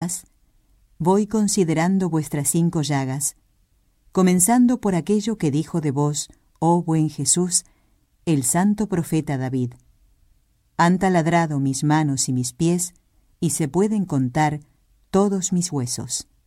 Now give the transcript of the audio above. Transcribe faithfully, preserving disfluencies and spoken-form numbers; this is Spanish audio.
días, voy considerando vuestras cinco llagas, comenzando por aquello que dijo de vos, oh buen Jesús, el santo profeta David. Han taladrado mis manos y mis pies, y se pueden contar todos mis huesos.